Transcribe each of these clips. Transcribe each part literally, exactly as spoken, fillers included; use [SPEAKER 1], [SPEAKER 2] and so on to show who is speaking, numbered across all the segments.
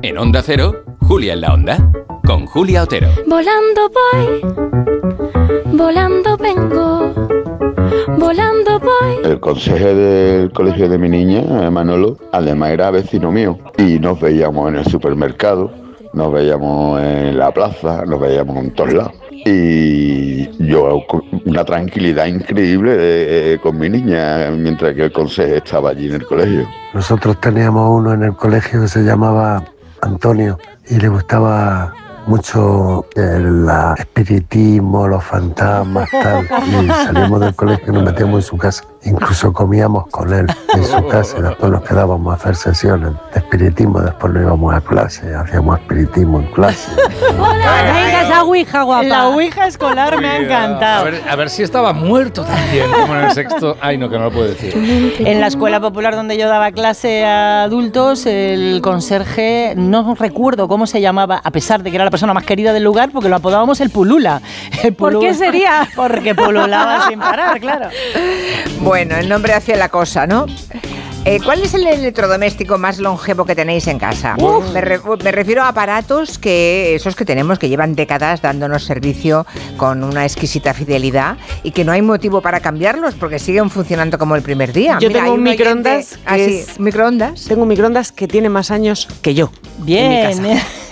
[SPEAKER 1] En Onda Cero, Julia en la Onda, con Julia Otero.
[SPEAKER 2] Volando voy, volando vengo, volando voy.
[SPEAKER 3] El consejero del colegio de mi niña, Manolo, además era vecino mío. Y nos veíamos en el supermercado, nos veíamos en la plaza, nos veíamos en todos lados. Y yo una tranquilidad increíble de, con mi niña mientras que el consejero estaba allí en el colegio.
[SPEAKER 4] Nosotros teníamos uno en el colegio que se llamaba Antonio y le gustaba mucho el la espiritismo, los fantasmas, tal. Y salíamos del colegio y nos metíamos en su casa. Incluso comíamos con él en su casa y después nos quedábamos a hacer sesiones de espiritismo. Después nos íbamos a clase, hacíamos espiritismo en clase.
[SPEAKER 5] Venga, esa ouija guapa.
[SPEAKER 6] La ouija escolar me ha encantado.
[SPEAKER 7] A ver, a ver si estaba muerto también, como en el sexto. Ay, no, que no lo puedo decir.
[SPEAKER 6] En la escuela popular donde yo daba clase a adultos, el conserje, no recuerdo cómo se llamaba, a pesar de que era la persona más querida del lugar, porque lo apodábamos el Pulula. El
[SPEAKER 5] ¿Por qué sería?
[SPEAKER 6] Porque pululaba sin parar, claro.
[SPEAKER 8] Bueno, el nombre hacía la cosa, ¿no? Eh, ¿Cuál es el electrodoméstico más longevo que tenéis en casa? Me, re, me refiero a aparatos que esos que tenemos, que llevan décadas dándonos servicio con una exquisita fidelidad y que no hay motivo para cambiarlos porque siguen funcionando como el primer día.
[SPEAKER 5] Yo
[SPEAKER 8] Mira,
[SPEAKER 5] tengo un microondas
[SPEAKER 8] oyente, que es, sí, microondas.
[SPEAKER 5] Tengo un microondas que tiene más años que yo.
[SPEAKER 6] Bien.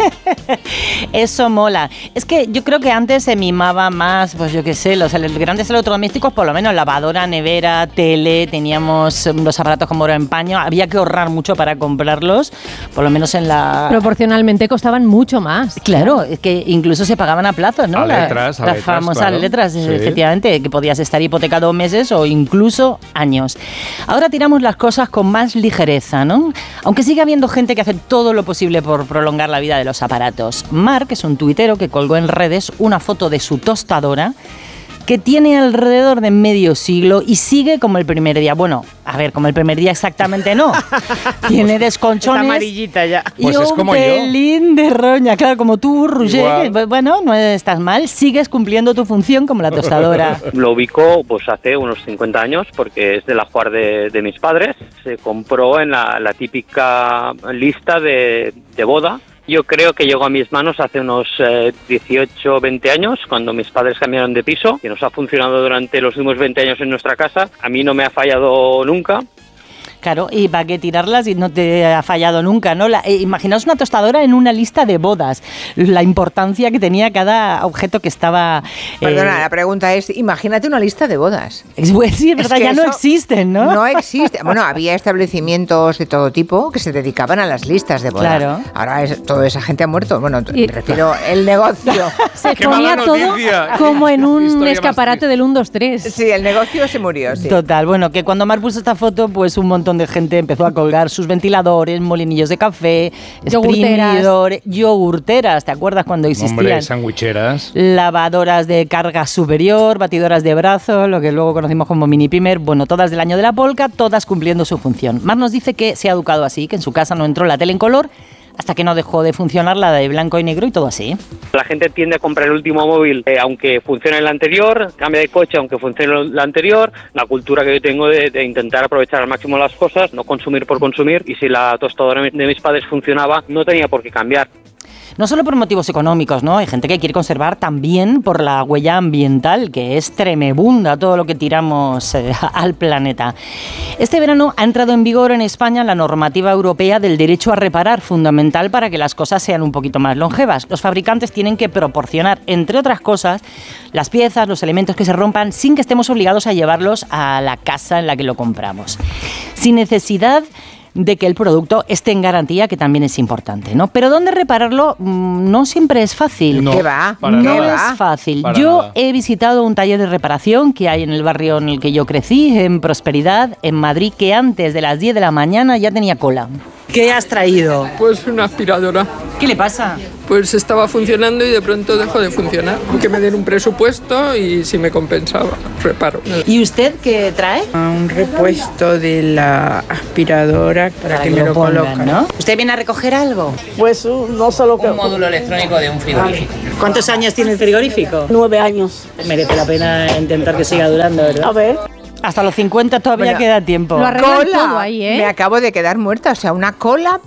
[SPEAKER 6] Eso mola. Es que yo creo que antes se mimaba más, pues yo qué sé, los grandes electrodomésticos, por lo menos lavadora, nevera, tele, teníamos los aparatos como oro en paño, había que ahorrar mucho para comprarlos, por lo menos en la...
[SPEAKER 9] Proporcionalmente costaban mucho más.
[SPEAKER 6] Claro, es que incluso se pagaban a plazos, ¿no?
[SPEAKER 7] A letras,
[SPEAKER 6] la,
[SPEAKER 7] a
[SPEAKER 6] Las
[SPEAKER 7] letras,
[SPEAKER 6] famosas
[SPEAKER 7] claro.
[SPEAKER 6] letras,
[SPEAKER 7] Sí.
[SPEAKER 6] efectivamente, que podías estar hipotecado meses o incluso años. Ahora tiramos las cosas con más ligereza, ¿no? Aunque sigue habiendo gente que hace todo lo posible por prolongar la vida de los aparatos. Mark es un tuitero que colgó en redes una foto de su tostadora que tiene alrededor de medio siglo y sigue como el primer día. Bueno, a ver, como el primer día exactamente no. Tiene desconchones.
[SPEAKER 5] Está amarillita ya.
[SPEAKER 6] Y
[SPEAKER 7] Pues es
[SPEAKER 6] un
[SPEAKER 7] como yo.
[SPEAKER 6] pelín de roña. Claro, como tú, Roger, que, bueno, no estás mal, sigues cumpliendo tu función como la tostadora.
[SPEAKER 10] Lo ubicó pues hace unos cincuenta años porque es del ajuar de, de mis padres. Se compró en la, la típica lista de, de boda. Yo creo que llegó a mis manos hace unos eh, dieciocho, veinte años, cuando mis padres cambiaron de piso, que nos ha funcionado durante los últimos veinte años en nuestra casa. A mí no me ha fallado nunca.
[SPEAKER 6] Claro, y para qué tirarlas y no te ha fallado nunca, ¿no? La, eh, imaginaos una tostadora en una lista de bodas, la importancia que tenía cada objeto que estaba... Eh,
[SPEAKER 8] Perdona, la pregunta es, imagínate una lista de bodas.
[SPEAKER 6] Es, pues, sí, es verdad,
[SPEAKER 8] Es que
[SPEAKER 6] ya no
[SPEAKER 8] eso
[SPEAKER 6] existen, ¿no?
[SPEAKER 8] No existe. Bueno, había establecimientos de todo tipo que se dedicaban a las listas de bodas.
[SPEAKER 6] Claro.
[SPEAKER 8] Ahora es, toda esa gente ha muerto. Bueno,
[SPEAKER 9] Y-
[SPEAKER 8] me refiero el negocio.
[SPEAKER 9] Se
[SPEAKER 7] ¡Qué
[SPEAKER 9] ponía
[SPEAKER 7] mala
[SPEAKER 9] todo
[SPEAKER 7] noticia!
[SPEAKER 9] como en un
[SPEAKER 7] Historia más
[SPEAKER 9] escaparate
[SPEAKER 7] triste.
[SPEAKER 9] del uno, dos, tres.
[SPEAKER 8] Sí, el negocio se murió, sí.
[SPEAKER 6] Total, bueno, que cuando Mar puso esta foto, pues un montón de gente empezó a colgar sus ventiladores, molinillos de café,
[SPEAKER 9] Yogurteras.
[SPEAKER 6] exprimidores, yogurteras, ¿te acuerdas cuando existían?
[SPEAKER 7] Hombre, sandwicheras.
[SPEAKER 6] Lavadoras de carga superior, batidoras de brazos, lo que luego conocimos como mini primer, bueno, todas del año de la polca, todas cumpliendo su función. Mar nos dice que se ha educado así, que en su casa no entró la tele en color hasta que no dejó de funcionar la de blanco y negro y todo así.
[SPEAKER 10] La gente tiende a comprar el último móvil eh, aunque funcione el anterior, cambia de coche aunque funcione el anterior. La cultura que yo tengo de, de intentar aprovechar al máximo las cosas, no consumir por consumir, y si la tostadora de mis padres funcionaba, no tenía por qué cambiar.
[SPEAKER 6] No solo por motivos económicos, ¿no? Hay gente que quiere conservar también por la huella ambiental, que es tremebunda todo lo que tiramos eh, al planeta. Este verano ha entrado en vigor en España la normativa europea del derecho a reparar, fundamental para que las cosas sean un poquito más longevas. Los fabricantes tienen que proporcionar, entre otras cosas, las piezas, los elementos que se rompan, sin que estemos obligados a llevarlos a la casa en la que lo compramos. Sin necesidad de que el producto esté en garantía, que también es importante, ¿no? Pero ¿dónde repararlo? No siempre es fácil.
[SPEAKER 7] No,
[SPEAKER 8] ¿Qué va?
[SPEAKER 7] para
[SPEAKER 6] No
[SPEAKER 7] nada.
[SPEAKER 6] es fácil.
[SPEAKER 7] Para
[SPEAKER 6] Yo
[SPEAKER 7] nada.
[SPEAKER 6] he visitado un taller de reparación que hay en el barrio en el que yo crecí, en Prosperidad, en Madrid, que antes de las diez de la mañana ya tenía cola. ¿Qué has traído?
[SPEAKER 11] Pues una aspiradora.
[SPEAKER 6] ¿Qué le pasa?
[SPEAKER 11] Pues estaba funcionando y de pronto dejó de funcionar. Que me den un presupuesto y si me compensaba, reparo.
[SPEAKER 6] ¿Y usted qué trae?
[SPEAKER 12] Un repuesto de la aspiradora para, que, me lo
[SPEAKER 6] pongan,
[SPEAKER 12] colocan.
[SPEAKER 6] ¿no? ¿Usted viene a recoger algo?
[SPEAKER 12] Pues uh, no solo que...
[SPEAKER 6] Un módulo electrónico de un frigorífico. ¿Cuántos años tiene el frigorífico?
[SPEAKER 12] Nueve años.
[SPEAKER 6] Merece la pena intentar que siga durando, ¿verdad?
[SPEAKER 12] A ver.
[SPEAKER 6] Hasta los cincuenta todavía
[SPEAKER 8] Bueno,
[SPEAKER 6] queda tiempo.
[SPEAKER 9] Lo arreglan
[SPEAKER 8] Cola.
[SPEAKER 9] todo ahí, ¿eh?
[SPEAKER 8] Me acabo de quedar muerta. O sea, una cola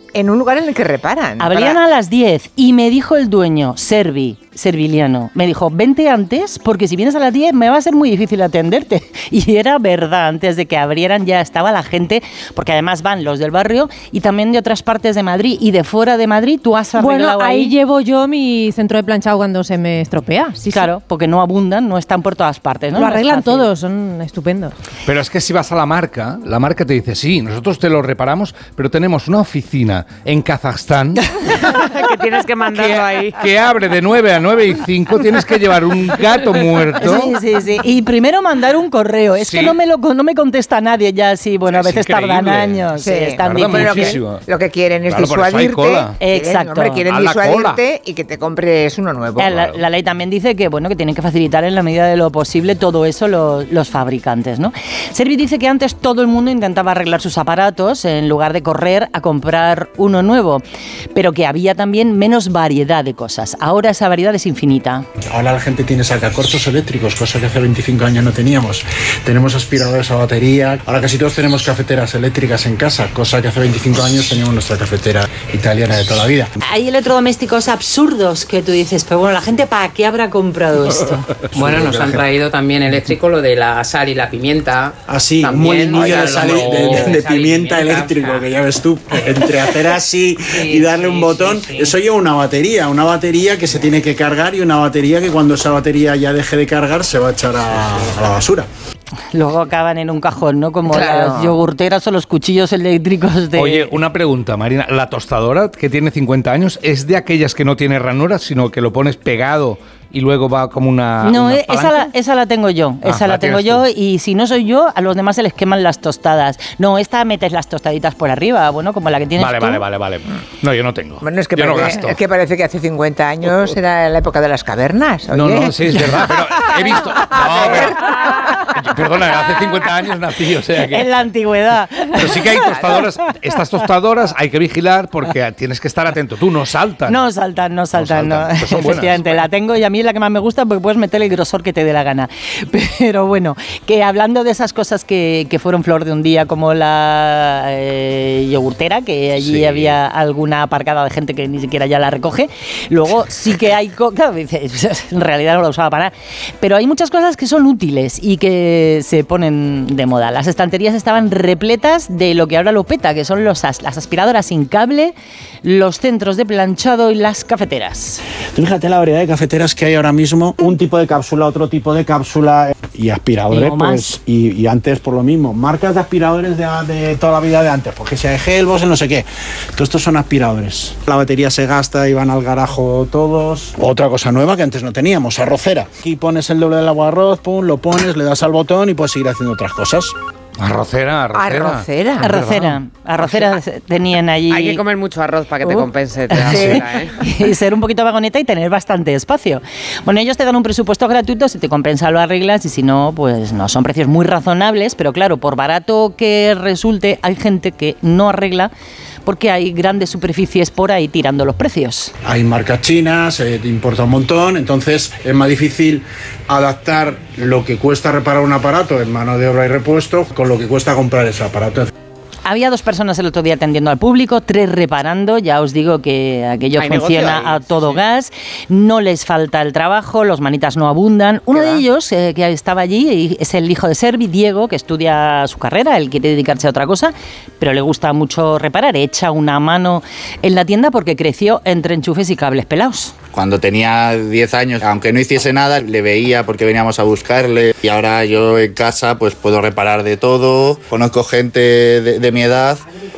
[SPEAKER 8] en un lugar en el que reparan.
[SPEAKER 6] Abrían
[SPEAKER 8] para...
[SPEAKER 6] a las diez y me dijo el dueño, Servi, serviliano, me dijo, vente antes porque si vienes a las diez me va a ser muy difícil atenderte. Y era verdad, antes de que abrieran ya estaba la gente, porque además van los del barrio y también de otras partes de Madrid y de fuera de Madrid. Tú has arreglado
[SPEAKER 9] Bueno, ahí
[SPEAKER 6] ahí.
[SPEAKER 9] llevo yo mi centro de planchado cuando se me estropea. Sí,
[SPEAKER 6] Claro,
[SPEAKER 9] sí.
[SPEAKER 6] porque no abundan, no están por todas partes, ¿no?
[SPEAKER 9] Lo
[SPEAKER 6] No es
[SPEAKER 9] arreglan
[SPEAKER 6] fácil.
[SPEAKER 9] todos, son estupendos.
[SPEAKER 7] Pero es que si vas a la marca, la marca te dice, sí, nosotros te lo reparamos, pero tenemos una oficina en Kazajstán
[SPEAKER 5] que tienes que mandarlo ahí.
[SPEAKER 7] que abre de nueve a nueve y cinco, tienes que llevar un gato muerto.
[SPEAKER 6] Sí, sí, sí. Y primero mandar un correo. Es
[SPEAKER 7] Sí.
[SPEAKER 6] que no me lo no me contesta nadie ya, sí. Bueno, a
[SPEAKER 7] Es
[SPEAKER 6] veces
[SPEAKER 7] increíble.
[SPEAKER 6] tardan años.
[SPEAKER 8] Sí,
[SPEAKER 6] Sí, es tan
[SPEAKER 7] tarda
[SPEAKER 6] difícil.
[SPEAKER 8] Pero
[SPEAKER 7] muchísimo.
[SPEAKER 8] que, lo que quieren es
[SPEAKER 7] Claro, por eso hay
[SPEAKER 8] disuadirte.
[SPEAKER 7] cola.
[SPEAKER 8] Quieren,
[SPEAKER 6] Exacto.
[SPEAKER 8] hombre, quieren
[SPEAKER 7] A la cola.
[SPEAKER 8] disuadirte y que te compres uno nuevo.
[SPEAKER 6] Eh, La, la ley también dice que bueno que tienen que facilitar en la medida de lo posible todo eso lo- los fabricantes, ¿no? Servi dice que antes todo el mundo intentaba arreglar sus aparatos en lugar de correr a comprar uno nuevo, pero que había también menos variedad de cosas. Ahora esa variedad es infinita.
[SPEAKER 13] Ahora la gente tiene sacacorchos eléctricos, cosa que hace veinticinco años no teníamos. Tenemos aspiradores a batería. Ahora casi todos tenemos cafeteras eléctricas en casa, cosa que hace veinticinco años teníamos nuestra cafetera italiana de toda la vida.
[SPEAKER 14] Hay electrodomésticos absurdos que tú dices, pero bueno, la gente ¿para qué habrá comprado esto?
[SPEAKER 12] Bueno, nos han traído también eléctrico lo de la sal y la pimienta.
[SPEAKER 13] Así, un
[SPEAKER 12] También,
[SPEAKER 13] molinillo
[SPEAKER 12] o
[SPEAKER 13] de,
[SPEAKER 12] sea,
[SPEAKER 13] sal-
[SPEAKER 12] lo-
[SPEAKER 13] de- de- de
[SPEAKER 12] sal y
[SPEAKER 13] pimienta eléctrico, que ya ves tú, entre hacer así y darle un botón, eso lleva una batería, una batería que se tiene que cargar y una batería que cuando esa batería ya deje de cargar se va a echar a, a la basura.
[SPEAKER 6] Luego acaban en un cajón, ¿no? Como
[SPEAKER 8] Claro.
[SPEAKER 6] las yogurteras o los cuchillos eléctricos de...
[SPEAKER 7] Oye, una pregunta, Marina. ¿La tostadora que tiene cincuenta años es de aquellas que no tiene ranuras, sino que lo pones pegado y luego va como una...
[SPEAKER 6] No,
[SPEAKER 7] una
[SPEAKER 6] eh, esa
[SPEAKER 7] palanca?
[SPEAKER 6] la, esa la tengo yo,
[SPEAKER 7] Ah,
[SPEAKER 6] esa la,
[SPEAKER 7] la
[SPEAKER 6] tengo
[SPEAKER 7] tienes
[SPEAKER 6] yo
[SPEAKER 7] tú.
[SPEAKER 6] y si no soy yo, a los demás se les queman las tostadas. No, esta metes las tostaditas por arriba, bueno, como la que tienes
[SPEAKER 7] Vale,
[SPEAKER 6] tú.
[SPEAKER 7] vale, vale, vale. No, yo no tengo.
[SPEAKER 8] Bueno, es que,
[SPEAKER 7] yo no
[SPEAKER 8] parece,
[SPEAKER 7] gasto.
[SPEAKER 8] es que parece que hace cincuenta años era la época de las cavernas. Oye.
[SPEAKER 7] No, no, sí, es verdad, pero he visto... No, pero- perdona, hace cincuenta años nací, o sea que...
[SPEAKER 6] En la antigüedad.
[SPEAKER 7] Pero sí que hay tostadoras, estas tostadoras hay que vigilar porque tienes que estar atento. Tú no saltas.
[SPEAKER 6] No saltan, no saltan, no.
[SPEAKER 7] saltan, pues son buenas.
[SPEAKER 6] Efectivamente, la tengo y a mí es la que más me gusta porque puedes meter el grosor que te dé la gana. Pero bueno, que hablando de esas cosas que, que fueron flor de un día, como la eh, yogurtera, que allí
[SPEAKER 7] Sí.
[SPEAKER 6] había alguna aparcada de gente que ni siquiera ya la recoge, luego sí que hay... co- Claro, dices, en realidad no la usaba para nada. Pero hay muchas cosas que son útiles y que se ponen de moda. Las estanterías estaban repletas de lo que ahora lo peta, que son los as- las aspiradoras sin cable, los centros de planchado y las cafeteras.
[SPEAKER 13] Tú fíjate la variedad de cafeteras que hay ahora mismo, un tipo de cápsula, otro tipo de cápsula y aspiradores,
[SPEAKER 6] Digo, más.
[SPEAKER 13] pues, y, y antes por lo mismo, marcas de aspiradores de, de toda la vida de antes, porque sea de Helbos, no sé qué, todos estos son aspiradores. La batería se gasta y van al garajo todos. Otra cosa nueva que antes no teníamos, arrocera. Aquí pones el doble del agua de arroz, pum, lo pones, le das al botón y puedes seguir haciendo otras cosas.
[SPEAKER 7] Arrocera, arrocera.
[SPEAKER 8] Arrocera.
[SPEAKER 6] Arrocera, arrocera tenían allí.
[SPEAKER 5] Hay que comer mucho arroz para que te
[SPEAKER 6] Uh.
[SPEAKER 5] compense. Te da
[SPEAKER 6] Sí.
[SPEAKER 5] ansiedad, ¿eh?
[SPEAKER 6] Y ser un poquito vagoneta y tener bastante espacio. Bueno, ellos te dan un presupuesto gratuito, si te compensa lo arreglas y si no, pues no, son precios muy razonables, pero claro, por barato que resulte, hay gente que no arregla porque hay grandes superficies por ahí tirando los precios.
[SPEAKER 13] Hay marcas chinas, eh, te importa un montón, entonces es más difícil adaptar lo que cuesta reparar un aparato en mano de obra y repuesto con lo que cuesta comprar ese aparato.
[SPEAKER 6] Había dos personas el otro día atendiendo al público, tres reparando, ya os digo que aquello
[SPEAKER 5] Hay
[SPEAKER 6] funciona
[SPEAKER 5] negocio ahí,
[SPEAKER 6] a todo gas, no les falta el trabajo, los manitas no abundan. Uno de ellos, eh, que estaba allí, es el hijo de Servi, Diego, que estudia su carrera, él quiere dedicarse a otra cosa, pero le gusta mucho reparar, echa una mano en la tienda porque creció entre enchufes y cables pelados.
[SPEAKER 15] Cuando tenía diez años, aunque no hiciese nada, le veía porque veníamos a buscarle. Y ahora yo en casa pues puedo reparar de todo. Conozco gente de, de mi edad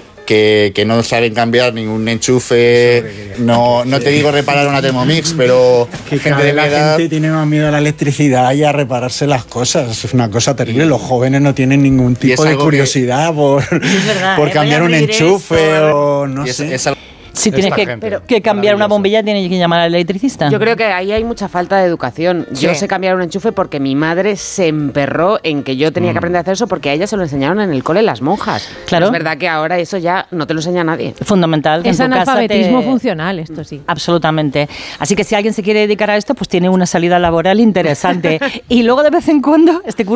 [SPEAKER 15] que, que no saben cambiar ningún enchufe. No, no te digo reparar una Thermomix, pero
[SPEAKER 13] Que
[SPEAKER 15] gente
[SPEAKER 13] cada
[SPEAKER 15] de
[SPEAKER 13] vez
[SPEAKER 15] mi
[SPEAKER 13] la
[SPEAKER 15] edad...
[SPEAKER 13] gente tiene más miedo a la electricidad y a repararse las cosas. Es una cosa terrible. Los jóvenes no tienen ningún
[SPEAKER 15] Y es
[SPEAKER 13] tipo de
[SPEAKER 15] algo que-
[SPEAKER 13] curiosidad por,
[SPEAKER 6] verdad,
[SPEAKER 13] por
[SPEAKER 6] ¿eh?
[SPEAKER 13] cambiar
[SPEAKER 6] Voy a
[SPEAKER 13] un
[SPEAKER 6] abrir
[SPEAKER 13] enchufe
[SPEAKER 6] esto,
[SPEAKER 13] o no
[SPEAKER 15] y es-
[SPEAKER 13] sé.
[SPEAKER 15] es algo-
[SPEAKER 6] Si tienes
[SPEAKER 7] Esta
[SPEAKER 6] que,
[SPEAKER 7] gente,
[SPEAKER 6] pero- que cambiar una
[SPEAKER 7] maravillosa.
[SPEAKER 6] bombilla, tienes que llamar al electricista.
[SPEAKER 5] Yo creo que ahí hay mucha falta de educación. Yo
[SPEAKER 8] Sí.
[SPEAKER 5] sé cambiar un enchufe porque mi madre se emperró en que yo tenía que aprender a hacer eso porque a ella se lo enseñaron en el cole las monjas.
[SPEAKER 6] Claro.
[SPEAKER 5] Es verdad que ahora eso ya no te lo enseña nadie.
[SPEAKER 6] Fundamental. Que
[SPEAKER 9] Es
[SPEAKER 6] en tu casa
[SPEAKER 9] analfabetismo
[SPEAKER 6] te-
[SPEAKER 9] funcional, esto sí.
[SPEAKER 6] Absolutamente. Así que si alguien se quiere dedicar a esto, pues tiene una salida laboral interesante. Y luego de vez en cuando, este curso